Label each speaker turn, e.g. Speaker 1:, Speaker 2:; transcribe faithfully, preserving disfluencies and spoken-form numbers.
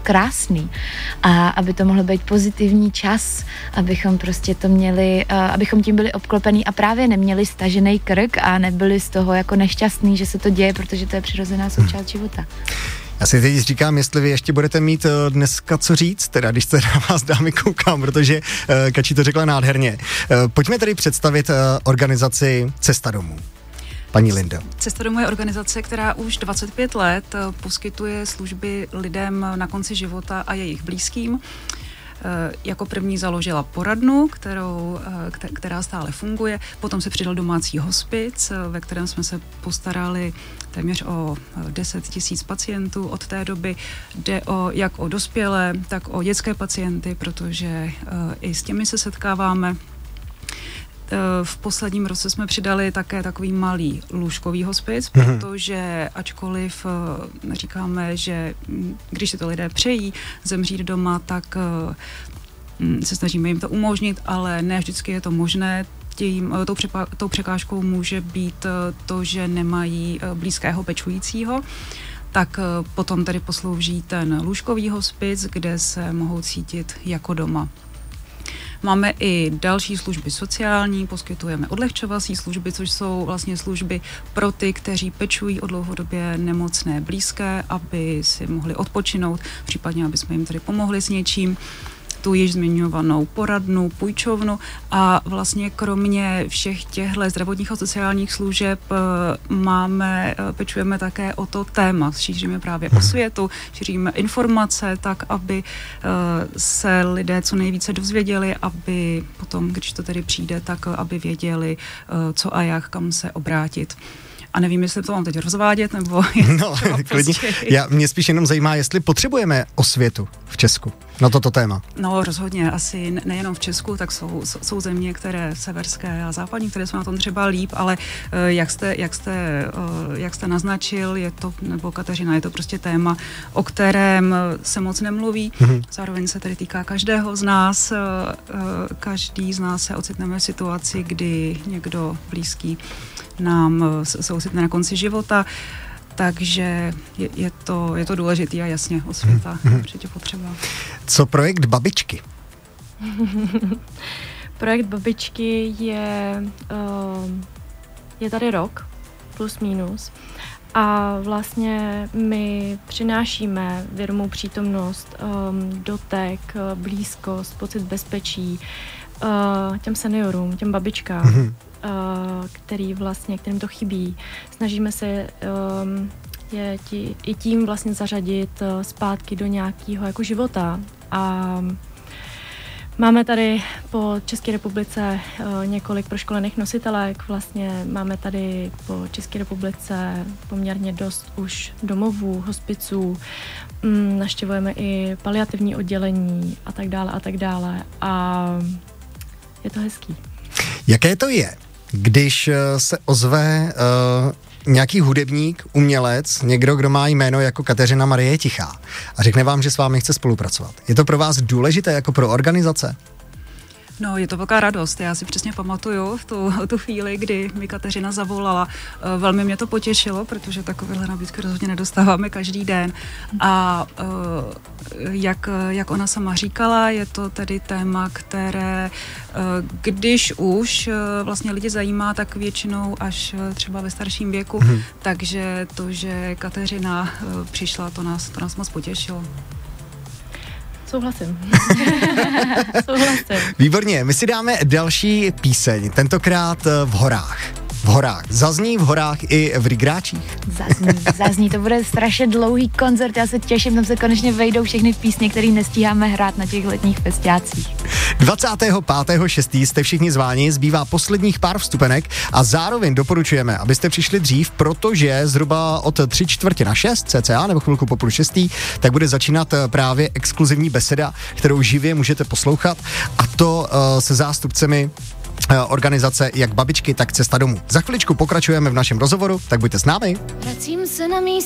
Speaker 1: krásný a aby to mohlo být pozitivní čas, abychom prostě to měli, uh, abychom tím byli obklopený a právě neměli stažený krk a nebyli z toho jako nešťastný, že se to děje, protože to je přirozená součást hmm. života.
Speaker 2: Já si teď říkám, jestli vy ještě budete mít dneska co říct, teda když se na vás dámy koukám, protože uh, Kačí to řekla nádherně. Uh, pojďme tedy představit uh, organizaci Cesta domů. Paní Lindo.
Speaker 3: Cesta domů je organizace, která už dvacet pět let poskytuje služby lidem na konci života a jejich blízkým. Jako první založila poradnu, kterou, která stále funguje. Potom se přidal domácí hospic, ve kterém jsme se postarali téměř o deset tisíc pacientů od té doby. Jde o, jak o dospělé, tak o dětské pacienty, protože i s těmi se setkáváme. V posledním roce jsme přidali také takový malý lůžkový hospic, protože ačkoliv říkáme, že když si to lidé přejí zemřít doma, tak se snažíme jim to umožnit, ale ne vždycky je to možné. Tím, tou, přepa, tou překážkou může být to, že nemají blízkého pečujícího. Tak potom tedy poslouží ten lůžkový hospic, kde se mohou cítit jako doma. Máme i další služby sociální, poskytujeme odlehčovací služby, což jsou vlastně služby pro ty, kteří pečují o dlouhodobě nemocné blízké, aby si mohli odpočinout, případně aby jsme jim tedy pomohli s něčím. Tu již zmiňovanou poradnu, půjčovnu a vlastně kromě všech těchto zdravotních a sociálních služeb máme, pečujeme také o to téma. Šíříme právě osvětu, šíříme informace tak, aby se lidé co nejvíce dozvěděli, aby potom, když to tedy přijde, tak aby věděli, co a jak, kam se obrátit. A nevím, jestli to mám teď rozvádět, nebo...
Speaker 2: No, klidně. Já, mě spíš jenom zajímá, jestli potřebujeme osvětu v Česku na toto téma.
Speaker 3: No, rozhodně. Asi nejenom v Česku, tak jsou, jsou země, které severské a západní, které jsou na tom třeba líp, ale jak jste, jak jste, jak jste naznačil, je to, nebo Kateřina, je to prostě téma, o kterém se moc nemluví. Mm-hmm. Zároveň se tedy týká každého z nás. Každý z nás se ocitneme v situaci, kdy někdo blízký nám se ocitne na konci života, takže je, je, to, je to důležitý a jasně osvěta mm-hmm. určitě potřeba.
Speaker 2: Co projekt Babičky?
Speaker 4: Projekt Babičky je, uh, je tady rok, plus minus, a vlastně my přinášíme vědomou přítomnost, um, dotek, blízkost, pocit bezpečí uh, těm seniorům, těm babičkám. Mm-hmm. který vlastně, kterým to chybí. Snažíme se um, je tí, i tím vlastně zařadit uh, zpátky do nějakého jako života. A máme tady po České republice uh, několik proškolených nositelek. Vlastně máme tady po České republice poměrně dost už domovů, hospiců. Um, navštěvujeme i paliativní oddělení a tak dále a tak dále. A je to hezký.
Speaker 2: Jaké to je, když se ozve uh, nějaký hudebník, umělec, někdo, kdo má jméno jako Kateřina Marie Tichá a řekne vám, že s vámi chce spolupracovat? Je to pro vás důležité jako pro organizace?
Speaker 3: No, je to velká radost. Já si přesně pamatuju tu, tu chvíli, kdy mi Kateřina zavolala. Velmi mě to potěšilo, protože takovéhle nabídky rozhodně nedostáváme každý den. A jak, jak ona sama říkala, je to tedy téma, které, když už vlastně lidi zajímá, tak většinou až třeba ve starším věku. Hmm. Takže to, že Kateřina přišla, to nás, to nás moc potěšilo.
Speaker 4: Souhlasím. Souhlasím.
Speaker 2: Výborně, my si dáme další píseň, tentokrát v horách. V horách. Zazní v horách i v Rigráčích?
Speaker 1: Zazní, zazní. To bude strašně dlouhý koncert. Já se těším, tam se konečně vejdou všechny písně, které nestíháme hrát na těch letních festiácích.
Speaker 2: dvacátého pátého šestého jste všichni zváni, zbývá posledních pár vstupenek a zároveň doporučujeme, abyste přišli dřív, protože zhruba od tři čtvrtě na šest cca, nebo chvilku po půl šestý, tak bude začínat právě exkluzivní beseda, kterou živě můžete poslouchat, a to uh, se zástupcemi organizace jak Babičky, tak Cesta domů. Za chviličku pokračujeme v našem rozhovoru, tak buďte s námi.
Speaker 5: Vracím se na místo.